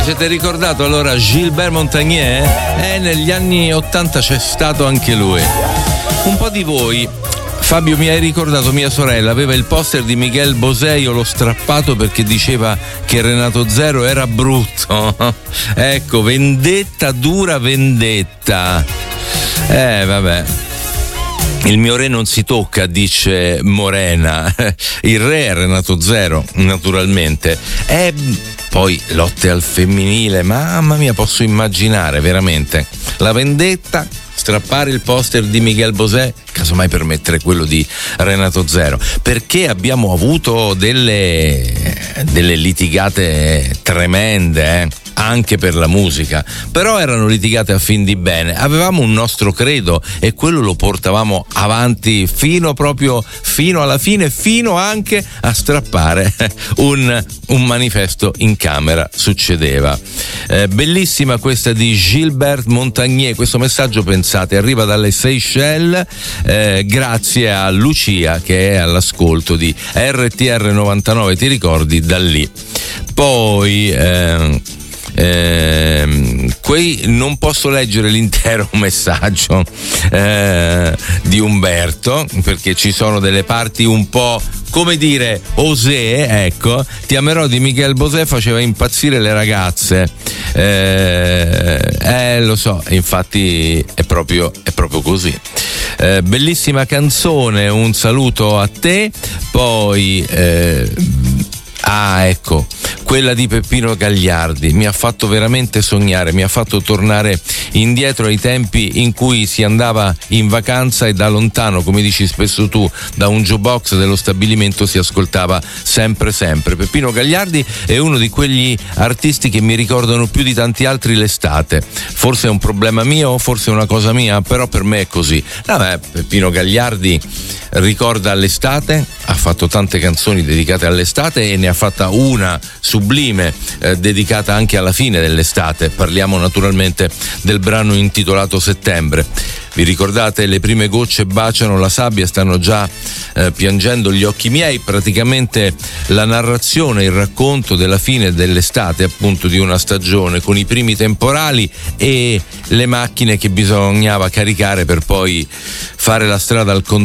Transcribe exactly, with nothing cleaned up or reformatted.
Avete ricordato allora Gilbert Montagnier? Eh, negli anni ottanta c'è stato anche lui. Un po' di voi. Fabio, mi hai ricordato mia sorella, aveva il poster di Miguel Bosé, io l'ho strappato perché diceva che Renato Zero era brutto. Ecco, vendetta, dura vendetta. Eh, vabbè. Il mio re non si tocca, dice Morena. Il re è Renato Zero, naturalmente. E poi lotte al femminile, mamma mia, posso immaginare veramente. La vendetta, strappare il poster di Miguel Bosé, casomai per mettere quello di Renato Zero, perché abbiamo avuto delle, delle litigate tremende, eh? Anche per la musica, però erano litigate a fin di bene. Avevamo un nostro credo e quello lo portavamo avanti fino proprio fino alla fine, fino anche a strappare un, un manifesto in camera. Succedeva. Eh, bellissima questa di Gilbert Montagnier. Questo messaggio, pensate, arriva dalle Seychelles, eh, grazie a Lucia che è all'ascolto di R T R novantanove, ti ricordi, da lì. Poi eh, Eh, qui non posso leggere l'intero messaggio eh, di Umberto perché ci sono delle parti un po', come dire, osè. Ecco, Ti amerò di Miguel Bosé faceva impazzire le ragazze, eh, eh lo so, infatti è proprio, è proprio così. Eh, bellissima canzone, un saluto a te. Poi eh, ah ecco, quella di Peppino Gagliardi mi ha fatto veramente sognare, mi ha fatto tornare indietro ai tempi in cui si andava in vacanza e da lontano, come dici spesso tu, da un jukebox dello stabilimento si ascoltava sempre sempre. Peppino Gagliardi è uno di quegli artisti che mi ricordano più di tanti altri l'estate. Forse è un problema mio, forse è una cosa mia, però per me è così. Vabbè, Peppino Gagliardi ricorda l'estate, ha fatto tante canzoni dedicate all'estate e ne ha fatta una sublime eh, dedicata anche alla fine dell'estate. Parliamo naturalmente del brano intitolato Settembre. Vi ricordate? Le prime gocce baciano la sabbia, stanno già eh, piangendo gli occhi miei. Praticamente la narrazione, il racconto della fine dell'estate, appunto, di una stagione, con i primi temporali e le macchine che bisognava caricare per poi fare la strada al contrario